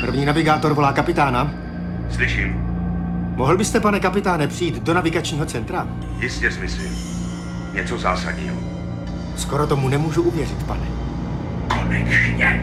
První navigátor volá kapitána. Slyším. Mohl byste, pane kapitáne, přijít do navigačního centra? Jistě smyslím. Něco zásadního. Skoro tomu nemůžu uvěřit, pane. Konečně.